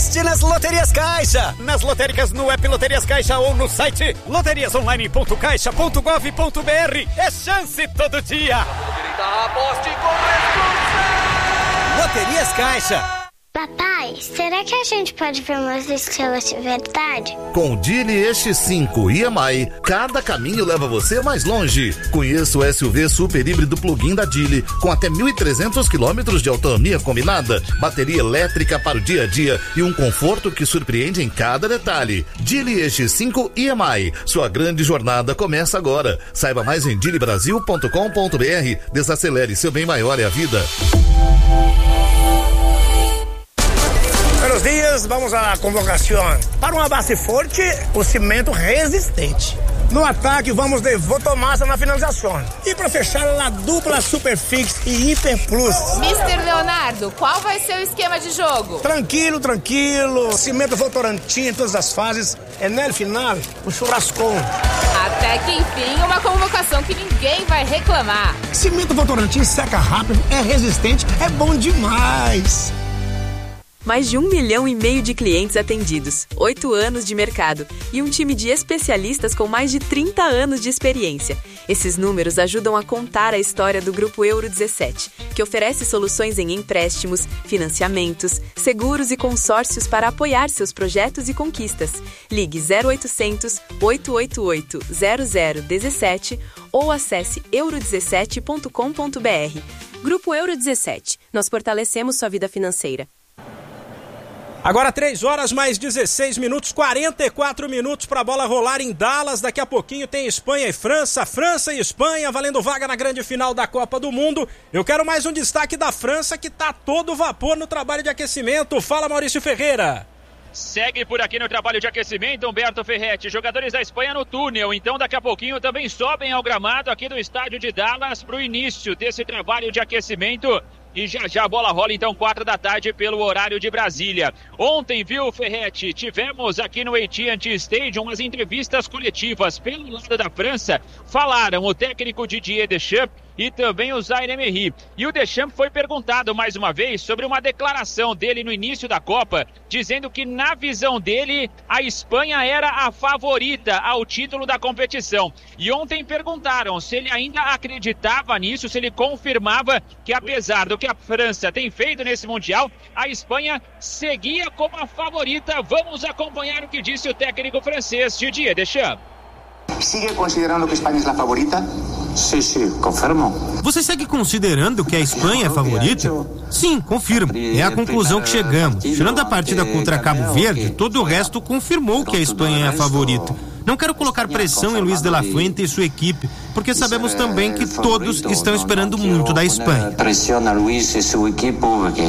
Aposte nas Loterias Caixa. Nas lotéricas no app Loterias Caixa ou no site loteriasonline.caixa.gov.br. É chance todo dia. Aposte com responsabilidade. Loterias Caixa. Papai, será que a gente pode ver umas estrelas de verdade? Com o Geely EX5 EMI, cada caminho leva você mais longe. Conheça o SUV super híbrido plug-in da Geely, com até 1.300 km de autonomia combinada, bateria elétrica para o dia a dia e um conforto que surpreende em cada detalhe. Geely EX5 EMI, sua grande jornada começa agora. Saiba mais em geelybrasil.com.br. Desacelere, seu bem maior é a vida. Buenos dias, vamos à convocação. Para uma base forte, o cimento resistente. No ataque, vamos de Votomassa na finalização. E para fechar, a dupla Superfix e Hiper Plus. Mr. Leonardo, qual vai ser o esquema de jogo? Tranquilo. Cimento Votorantim em todas as fases. É no final, o churrascão. Até que enfim, uma convocação que ninguém vai reclamar. Cimento Votorantim seca rápido, é resistente, é bom demais. Mais de 1,5 milhão de clientes atendidos, 8 anos de mercado e um time de especialistas com mais de 30 anos de experiência. Esses números ajudam a contar a história do Grupo Euro 17, que oferece soluções em empréstimos, financiamentos, seguros e consórcios para apoiar seus projetos e conquistas. Ligue 0800 888 0017 ou acesse euro17.com.br. Grupo Euro 17. Nós fortalecemos sua vida financeira. Agora 3 horas mais 16 minutos, 44 minutos para a bola rolar em Dallas. Daqui a pouquinho tem Espanha e França, França e Espanha valendo vaga na grande final da Copa do Mundo. Eu quero mais um destaque da França, que está todo vapor no trabalho de aquecimento. Fala, Maurício Ferreira. Segue por aqui no trabalho de aquecimento Humberto Ferretti. Jogadores da Espanha no túnel, então daqui a pouquinho também sobem ao gramado aqui do estádio de Dallas para o início desse trabalho de aquecimento. E já a bola rola então 4 da tarde pelo horário de Brasília. Ontem, viu, Ferretti, tivemos aqui no AT&T Stadium umas entrevistas coletivas pelo lado da França. Falaram o técnico Didier Deschamps e também o Zaire Emery. E o Deschamps foi perguntado mais uma vez sobre uma declaração dele no início da Copa, dizendo que na visão dele a Espanha era a favorita ao título da competição. E ontem perguntaram se ele ainda acreditava nisso, se ele confirmava que apesar do que a França tem feito nesse Mundial, a Espanha seguia como a favorita. Vamos acompanhar o que disse o técnico francês Didier Deschamps. ¿Sigue considerando que España es la favorita? Sí, confirmo. Você segue considerando que a Espanha é favorita? Sim, confirmo. É a conclusão que chegamos. Tirando a partida contra Cabo Verde, todo o resto confirmou que a Espanha é a favorita. Não quero colocar pressão em Luis de la Fuente e sua equipe, porque sabemos também que todos estão esperando muito da Espanha. Pressão a Luis e sua equipe, porque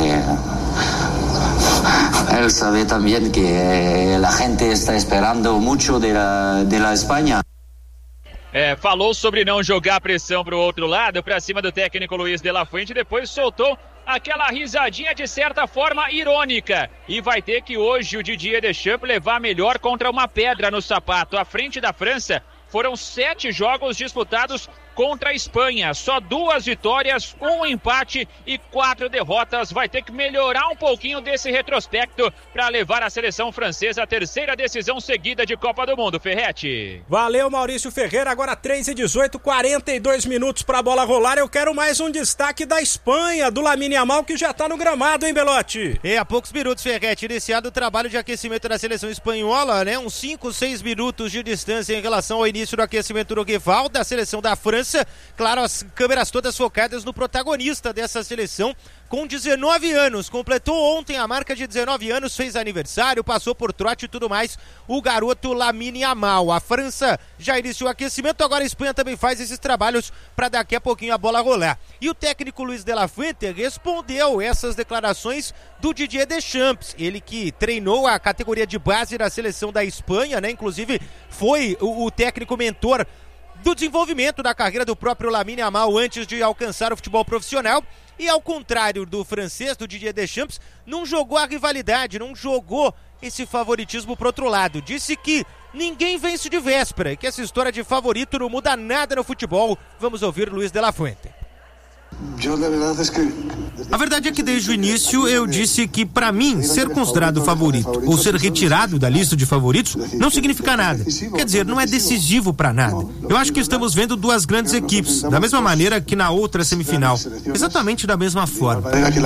él sabe también que la gente está esperando mucho de la Espanha. Falou sobre não jogar pressão para o outro lado, para cima do técnico Luis de la Fuente, depois soltou aquela risadinha de certa forma irônica. E vai ter que hoje o Didier Deschamps levar melhor contra uma pedra no sapato. À frente da França, foram 7 jogos disputados contra a Espanha. Só 2 vitórias, 1 empate e 4 derrotas. Vai ter que melhorar um pouquinho desse retrospecto para levar a seleção francesa à 3ª decisão seguida de Copa do Mundo. Ferretti. Valeu, Maurício Ferreira. Agora 3:18, 42 minutos para a bola rolar. Eu quero mais um destaque da Espanha, do Lamine Yamal, que já está no gramado, hein, Belotti? Há poucos minutos, Ferretti, iniciado o trabalho de aquecimento da seleção espanhola, né? Uns 5, 6 minutos de distância em relação ao início do aquecimento do rival da seleção da França. Claro, as câmeras todas focadas no protagonista dessa seleção, com 19 anos, completou ontem a marca de 19 anos, fez aniversário, passou por trote e tudo mais, o garoto Lamine Yamal. A França já iniciou o aquecimento, agora a Espanha também faz esses trabalhos para daqui a pouquinho a bola rolar. E o técnico Luis de la Fuente respondeu essas declarações do Didier Deschamps, ele que treinou a categoria de base da seleção da Espanha, né? Inclusive foi o técnico mentor do desenvolvimento da carreira do próprio Lamine Yamal antes de alcançar o futebol profissional. E ao contrário do francês, do Didier Deschamps, não jogou a rivalidade, não jogou esse favoritismo pro outro lado. Disse que ninguém vence de véspera e que essa história de favorito não muda nada no futebol. Vamos ouvir Luis de la Fuente. A verdade é que desde o início eu disse que, para mim, ser considerado favorito ou ser retirado da lista de favoritos não significa nada. Quer dizer, não é decisivo para nada. Eu acho que estamos vendo duas grandes equipes, da mesma maneira que na outra semifinal. Exatamente da mesma forma.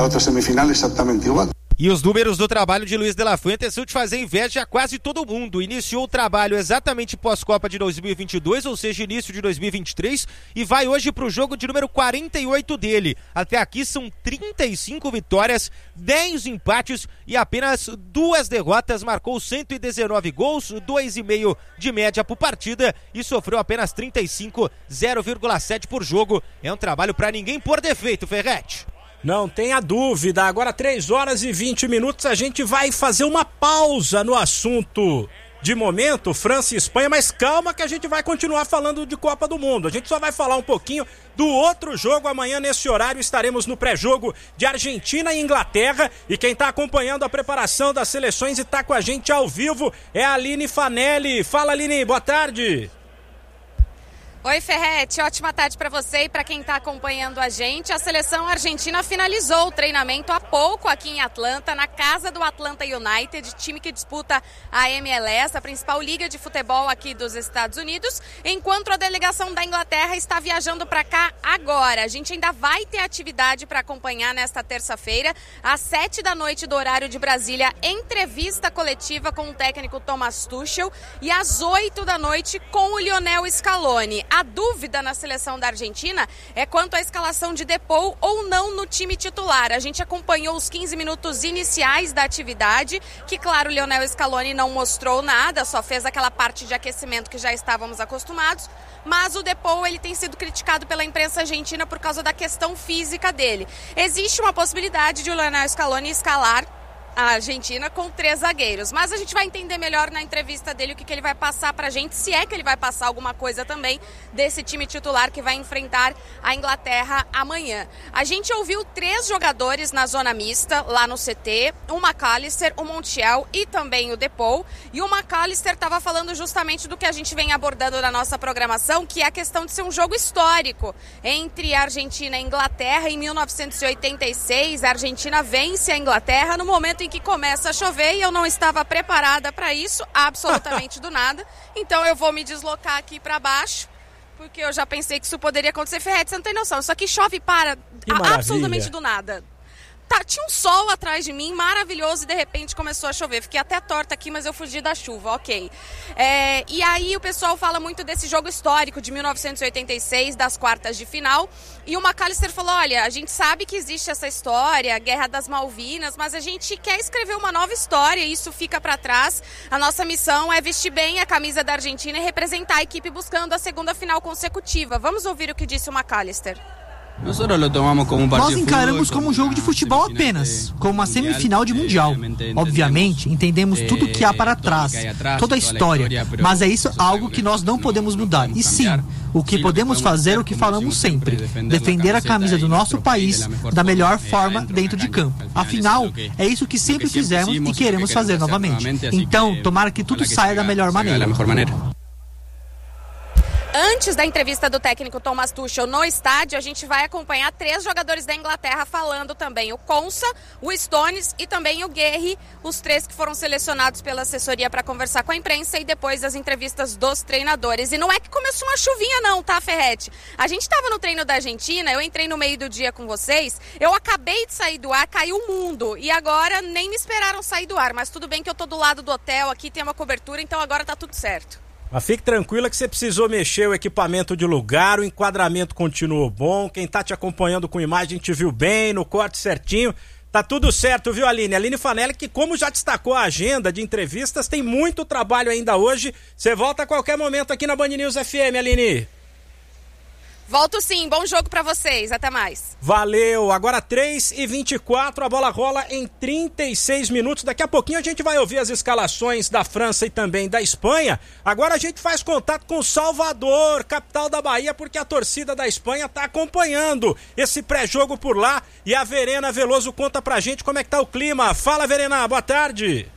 E os números do trabalho de Luiz de la Fuente são de fazer inveja a quase todo mundo. Iniciou o trabalho exatamente pós-Copa de 2022, ou seja, início de 2023, e vai hoje para o jogo de número 48 dele. Até aqui são 35 vitórias, 10 empates e apenas 2 derrotas. Marcou 119 gols, 2,5 de média por partida e sofreu apenas 35, 0,7 por jogo. É um trabalho para ninguém pôr defeito, Ferretti. Não tenha dúvida, agora 3 horas e 20 minutos, a gente vai fazer uma pausa no assunto de momento, França e Espanha, mas calma que a gente vai continuar falando de Copa do Mundo. A gente só vai falar um pouquinho do outro jogo. Amanhã nesse horário estaremos no pré-jogo de Argentina e Inglaterra, e quem está acompanhando a preparação das seleções e está com a gente ao vivo é a Aline Fanelli. Fala, Aline, boa tarde. Oi, Ferretti, ótima tarde para você e para quem está acompanhando a gente. A seleção argentina finalizou o treinamento há pouco aqui em Atlanta, na casa do Atlanta United, time que disputa a MLS, a principal liga de futebol aqui dos Estados Unidos, enquanto a delegação da Inglaterra está viajando para cá agora. A gente ainda vai ter atividade para acompanhar nesta terça-feira, às 7 da noite do horário de Brasília, entrevista coletiva com o técnico Thomas Tuchel, e às 8 da noite com o Lionel Scaloni. A dúvida na seleção da Argentina é quanto à escalação de Depou ou não no time titular. A gente acompanhou os 15 minutos iniciais da atividade, que, claro, o Lionel Scaloni não mostrou nada, só fez aquela parte de aquecimento que já estávamos acostumados, mas o Depou, ele tem sido criticado pela imprensa argentina por causa da questão física dele. Existe uma possibilidade de o Lionel Scaloni escalar a Argentina com 3 zagueiros, mas a gente vai entender melhor na entrevista dele o que ele vai passar pra gente, se é que ele vai passar alguma coisa também desse time titular que vai enfrentar a Inglaterra amanhã. A gente ouviu 3 jogadores na zona mista, lá no CT, o McAllister, o Montiel e também o Depou, e o McAllister estava falando justamente do que a gente vem abordando na nossa programação, que é a questão de ser um jogo histórico entre a Argentina e a Inglaterra. Em 1986, a Argentina vence a Inglaterra no momento em que começa a chover, e eu não estava preparada para isso, absolutamente do nada. Então eu vou me deslocar aqui para baixo, porque eu já pensei que isso poderia acontecer. Ferretti, você não tem noção, isso aqui chove e para absolutamente do nada. Tinha um sol atrás de mim, maravilhoso, e de repente começou a chover. Fiquei até torta aqui, mas eu fugi da chuva, ok. E aí o pessoal fala muito desse jogo histórico de 1986, das quartas de final. E o McAllister falou, olha, a gente sabe que existe essa história, a Guerra das Malvinas, mas a gente quer escrever uma nova história e isso fica para trás. A nossa missão é vestir bem a camisa da Argentina e representar a equipe buscando a segunda final consecutiva. Vamos ouvir o que disse o McAllister. Nós encaramos como um jogo de futebol apenas, como uma semifinal de mundial. Obviamente, entendemos tudo o que há para trás, toda a história, mas é isso algo que nós não podemos mudar. E sim, o que podemos fazer é o que falamos sempre, defender a camisa do nosso país da melhor forma dentro de campo. Afinal, é isso que sempre fizemos e queremos fazer novamente. Então, tomara que tudo saia da melhor maneira. Antes da entrevista do técnico Thomas Tuchel no estádio, a gente vai acompanhar 3 jogadores da Inglaterra falando também. O Konsa, o Stones e também o Guerri, os 3 que foram selecionados pela assessoria para conversar com a imprensa, e depois as entrevistas dos treinadores. E não é que começou uma chuvinha não, tá, Ferretti? A gente estava no treino da Argentina, eu entrei no meio do dia com vocês, eu acabei de sair do ar, caiu o mundo, e agora nem me esperaram sair do ar, mas tudo bem que eu tô do lado do hotel, aqui tem uma cobertura, então agora tá tudo certo. Mas fique tranquila que você precisou mexer o equipamento de lugar, o enquadramento continuou bom, quem tá te acompanhando com imagem te viu bem, no corte certinho, tá tudo certo, viu, Aline? Aline Fanelli, que como já destacou a agenda de entrevistas, tem muito trabalho ainda hoje, você volta a qualquer momento aqui na Band News FM, Aline. Volto sim, bom jogo pra vocês, até mais. Valeu, agora 3h24, a bola rola em 36 minutos, daqui a pouquinho a gente vai ouvir as escalações da França e também da Espanha. Agora a gente faz contato com Salvador, capital da Bahia, porque a torcida da Espanha tá acompanhando esse pré-jogo por lá, e a Verena Veloso conta pra gente como é que tá o clima. Fala, Verena, boa tarde.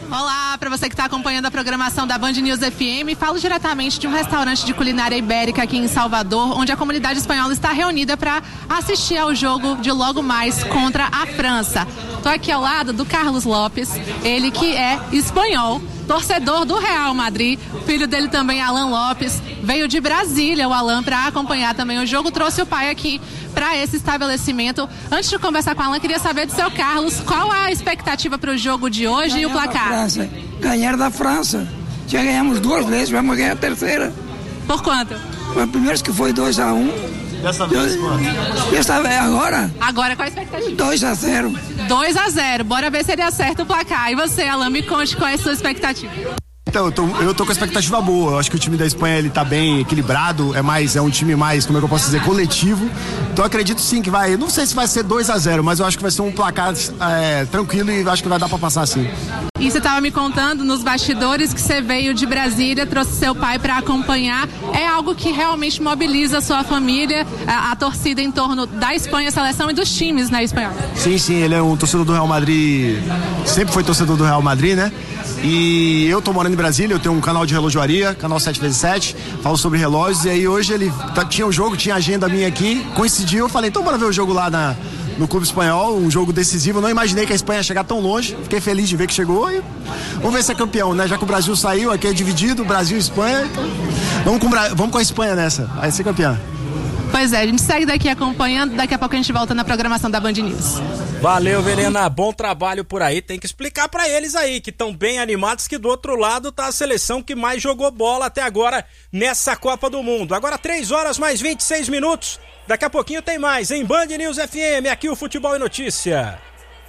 Olá, para você que está acompanhando a programação da Band News FM, falo diretamente de um restaurante de culinária ibérica aqui em Salvador, onde a comunidade espanhola está reunida para assistir ao jogo de logo mais contra a França. Estou aqui ao lado do Carlos Lopes, ele que é espanhol, torcedor do Real Madrid, filho dele também, Alan Lopes, veio de Brasília, o Alan, para acompanhar também o jogo, trouxe o pai aqui para esse estabelecimento. Antes de conversar com o Alan, queria saber do seu Carlos, qual a expectativa para o jogo de hoje ganhar e o placar? Ganhar da França. Já ganhamos 2 vezes, vamos ganhar a terceira. Por quanto? O primeiro que foi 2-1. Dessa vez quanto? Dessa vez agora? Agora qual a expectativa? 2-0. 2-0, bora ver se ele acerta o placar. E você, Alan, me conte qual é a sua expectativa. Então, eu tô com a expectativa boa. Eu acho que o time da Espanha, ele tá bem equilibrado, é um time mais, como é que eu posso dizer, coletivo. Então eu acredito sim que vai, não sei se vai ser 2-0, mas eu acho que vai ser um placar tranquilo e acho que vai dar pra passar sim. E você tava me contando nos bastidores que você veio de Brasília, trouxe seu pai para acompanhar. É algo que realmente mobiliza a sua família, a torcida em torno da Espanha, a seleção e dos times na Espanha. Sim, ele é um torcedor do Real Madrid, sempre foi torcedor do Real Madrid, né? E eu tô morando em Brasília, eu tenho um canal de relojoaria, canal 7x7, falo sobre relógios, e aí hoje ele tinha um jogo, tinha agenda minha aqui, coincidiu, eu falei, então bora ver o jogo lá no Clube Espanhol, um jogo decisivo. Eu não imaginei que a Espanha ia chegar tão longe, fiquei feliz de ver que chegou e vamos ver se é campeão, né? Já que o Brasil saiu, aqui é dividido, Brasil e Espanha, então vamos com a Espanha nessa, vai ser campeã. Pois é, a gente segue daqui acompanhando, daqui a pouco a gente volta na programação da Band News. Valeu, Verena, bom trabalho por aí. Tem que explicar pra eles aí que estão bem animados que do outro lado tá a seleção que mais jogou bola até agora nessa Copa do Mundo. Agora 3h mais 26 minutos. Daqui a pouquinho tem mais em Band News FM, aqui o Futebol e Notícia.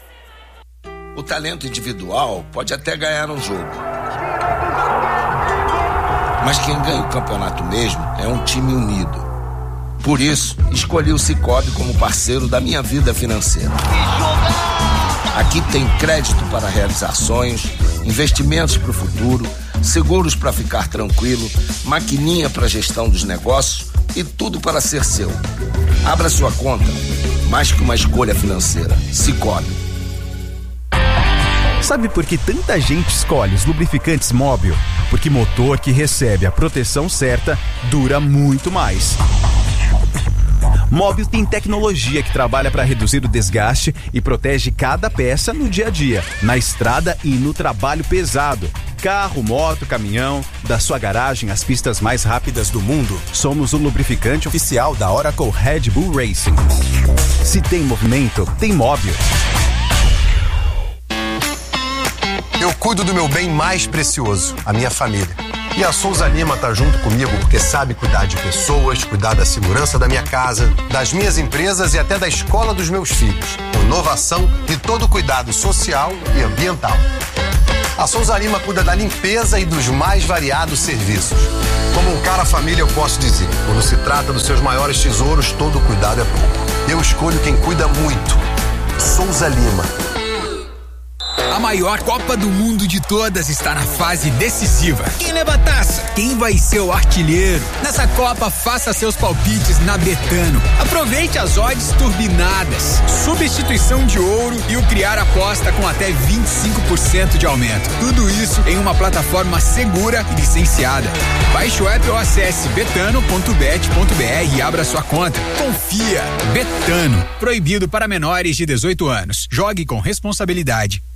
O talento individual pode até ganhar um jogo, mas quem ganha o campeonato mesmo é um time unido. Por isso, escolhi o Sicoob como parceiro da minha vida financeira. Aqui tem crédito para realizar sonhos, investimentos para o futuro, seguros para ficar tranquilo, maquininha para gestão dos negócios e tudo para ser seu. Abra sua conta, mais que uma escolha financeira. Sicoob. Sabe por que tanta gente escolhe os lubrificantes Móbil? Porque motor que recebe a proteção certa dura muito mais. Móbil tem tecnologia que trabalha para reduzir o desgaste e protege cada peça no dia a dia, na estrada e no trabalho pesado. Carro, moto, caminhão, da sua garagem às pistas mais rápidas do mundo. Somos o lubrificante oficial da Oracle Red Bull Racing. Se tem movimento, tem Móbil. Eu cuido do meu bem mais precioso, a minha família. E a Souza Lima tá junto comigo porque sabe cuidar de pessoas, cuidar da segurança da minha casa, das minhas empresas e até da escola dos meus filhos. Com inovação e todo o cuidado social e ambiental. A Souza Lima cuida da limpeza e dos mais variados serviços. Como um cara família, eu posso dizer, quando se trata dos seus maiores tesouros, todo cuidado é pouco. Eu escolho quem cuida muito. Souza Lima. A maior Copa do Mundo de todas está na fase decisiva. Quem leva a taça? Quem vai ser o artilheiro? Nessa Copa, faça seus palpites na Betano. Aproveite as odds turbinadas, substituição de ouro e o criar aposta com até 25% de aumento. Tudo isso em uma plataforma segura e licenciada. Baixe o app ou acesse betano.bet.br e abra sua conta. Confia. Betano. Proibido para menores de 18 anos. Jogue com responsabilidade.